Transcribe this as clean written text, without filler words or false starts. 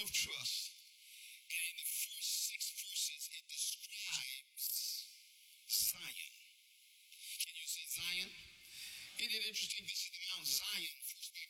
of trust. And in the first 6 verses, it describes Zion. Can you see Zion? Isn't it interesting? This is the Mount Zion for